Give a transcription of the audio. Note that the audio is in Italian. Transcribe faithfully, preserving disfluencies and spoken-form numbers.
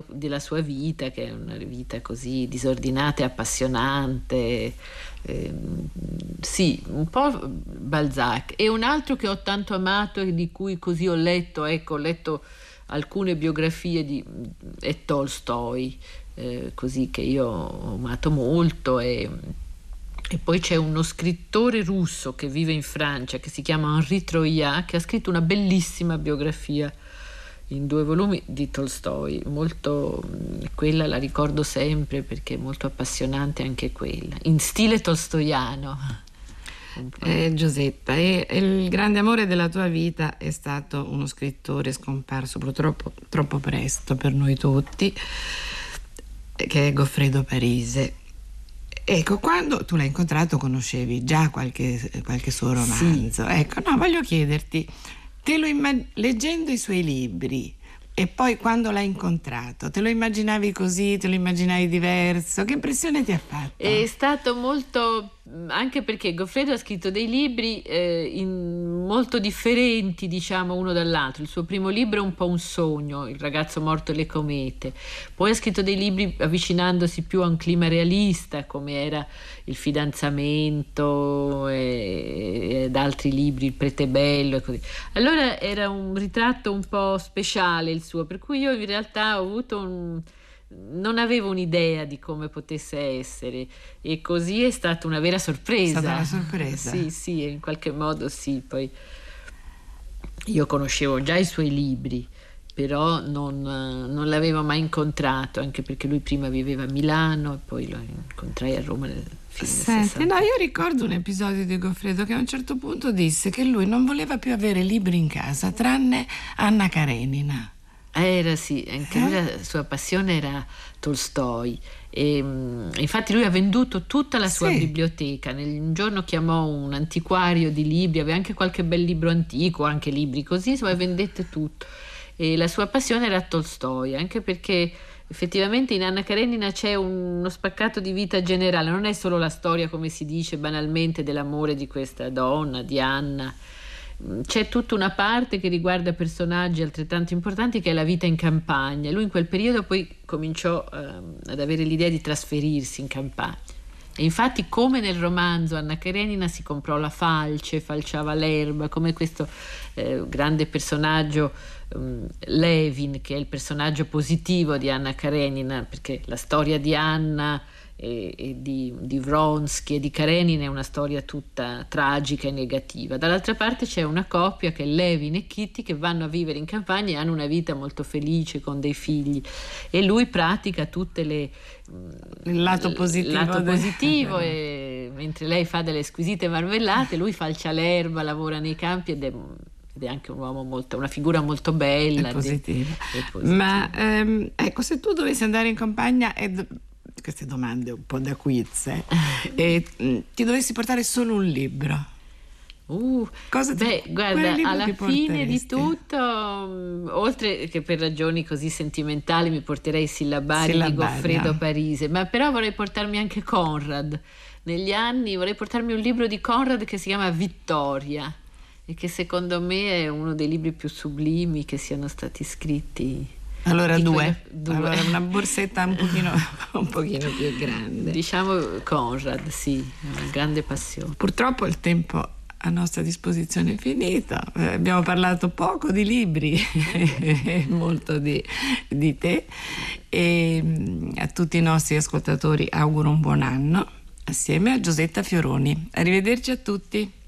della sua vita, che è una vita così disordinata e appassionante. Eh, sì, un po' Balzac. E un altro che ho tanto amato e di cui così ho letto, ecco, ho letto alcune biografie di è Tolstoi, eh, così, che io ho amato molto. E, e poi c'è uno scrittore russo che vive in Francia, che si chiama Henri Troyat, che ha scritto una bellissima biografia in due volumi di Tolstoi, molto, quella la ricordo sempre perché è molto appassionante anche quella, in stile tolstoiano. Eh, Giuseppa, e, e il grande amore della tua vita è stato uno scrittore scomparso purtroppo troppo presto per noi tutti, che è Goffredo Parise. Ecco, quando tu l'hai incontrato conoscevi già qualche, qualche suo romanzo. Sì. Ecco, no, voglio chiederti, te lo immag- leggendo i suoi libri e poi quando l'hai incontrato, te lo immaginavi così, te lo immaginavi diverso? Che impressione ti ha fatto? È stato molto, anche perché Goffredo ha scritto dei libri eh, in, molto differenti, diciamo, uno dall'altro. Il suo primo libro è un po' un sogno, Il ragazzo morto e le comete. Poi ha scritto dei libri avvicinandosi più a un clima realista, come era Il fidanzamento e, ed altri libri, Il prete bello e così. Allora era un ritratto un po' speciale il suo, per cui io in realtà ho avuto un... non avevo un'idea di come potesse essere, e così è stata una vera sorpresa. È stata una sorpresa. Sì, sì, in qualche modo sì. Poi io conoscevo già i suoi libri, però non, non l'avevo mai incontrato, anche perché lui prima viveva a Milano e poi lo incontrai a Roma nel fine Senti, no, io ricordo un episodio di Goffredo che a un certo punto disse che lui non voleva più avere libri in casa tranne Anna Karenina. Era sì, anche lui, la sua passione era Tolstoi, e infatti lui ha venduto tutta la sua sì. biblioteca. Un giorno chiamò un antiquario di libri, aveva anche qualche bel libro antico, anche libri così, insomma vendette tutto. E la sua passione era Tolstoi, anche perché effettivamente in Anna Karenina c'è uno spaccato di vita generale, non è solo la storia, come si dice banalmente, dell'amore di questa donna, di Anna. C'è tutta una parte che riguarda personaggi altrettanto importanti, che è la vita in campagna. Lui in quel periodo poi cominciò eh, ad avere l'idea di trasferirsi in campagna, e infatti, come nel romanzo Anna Karenina, si comprò la falce, falciava l'erba, come questo eh, grande personaggio um, Levin, che è il personaggio positivo di Anna Karenina, perché la storia di Anna e, e di, di Vronsky e di Karenina è una storia tutta tragica e negativa. Dall'altra parte c'è una coppia, che è Levin e Kitty, che vanno a vivere in campagna e hanno una vita molto felice con dei figli, e lui pratica tutte le il lato positivo, il lato del... positivo e mentre lei fa delle squisite marmellate, lui falcia l'erba, lavora nei campi, ed è ed è anche un uomo molto, una figura molto bella, è positiva. È positiva. Ma ehm, ecco, se tu dovessi andare in campagna e do... queste domande un po' da quiz eh, e mh, ti dovessi portare solo un libro, Uh, cosa ti, beh, guarda, alla fine porteresti? di tutto, um, oltre che per ragioni così sentimentali, mi porterei Sillabari di Goffredo Parise, ma però vorrei portarmi anche Conrad. Negli anni vorrei portarmi un libro di Conrad che si chiama Vittoria, e che secondo me è uno dei libri più sublimi che siano stati scritti. Allora due. due allora una borsetta un pochino, un pochino più grande, diciamo Conrad, sì, una grande passione. Purtroppo il tempo a nostra disposizione è finito, eh, abbiamo parlato poco di libri e molto di, di te, e a tutti i nostri ascoltatori auguro un buon anno assieme a Giusetta Fioroni. Arrivederci a tutti.